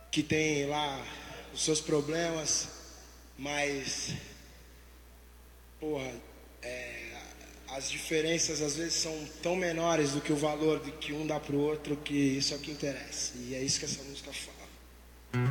que tem lá os seus problemas, mas, porra, as diferenças às vezes são tão menores do que o valor de que um dá pro outro, que isso é o que interessa. E é isso que essa música fala.